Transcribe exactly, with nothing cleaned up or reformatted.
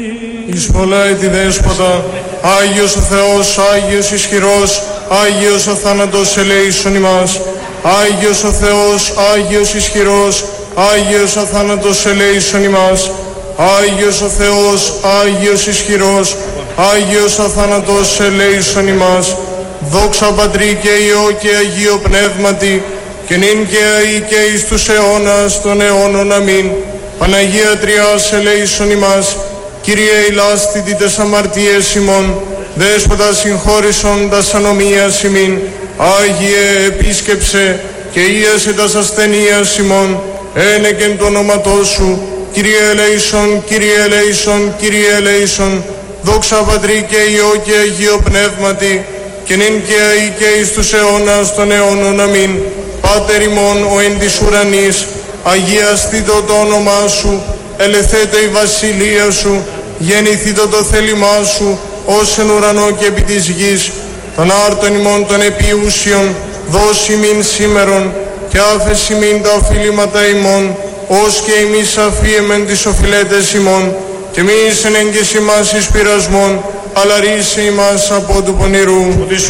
Εις πολλά τη δέσποτα, Άγιος ο Θεός, Άγιος ισχυρός, Άγιος ο θάνατος ελέησον ημάς. Άγιος ο Θεός, Άγιος ισχυρός, Άγιος ο θάνατος ελέησον ημάς. Άγιος ο Θεός, Άγιος ισχυρός, Άγιος ο θάνατος ελέησον ημάς. Δόξα Πατρί και Υιό και Αγίο Πνεύματι, και νυν και αεί και εις τους αιώνας των αιώνων. Αμήν. Παναγία Τριάς ελέησον ημάς. Κύριε ηλάσθητη τες αμαρτίες ημών, Δέσποτα συγχώρησον τας ανομίας ημίν. Άγιε επίσκεψε και ίασε τας ασθενείας ημών, ένεκεν το όνοματό σου. Κύριε ελέησον, Κύριε ελέησον, Κύριε ελέησον. Δόξα Πατρί και Υιό και Αγίο Πνεύματι, και νυν και αεί και εις τους αιώνας των αιώνων. Αμήν. Πάτερ ημών ο εν της ουρανής, αγιαστήτω το όνομά σου, ελεθέτω η βασιλεία σου, γεννηθήτω το θέλημά σου, ως εν ουρανό και επί της γης. Των άρτων ημών των επιούσιων, δώσει μην σήμερον, και άφεση μην τα οφειλήματα ημών, ως και εμείς αφίεμεν τις οφειλέτες ημών, και μη εισενέγγες ημάς εις πειρασμόν, αλλά ρίσε ημάς από του πονηρού. Ότι σου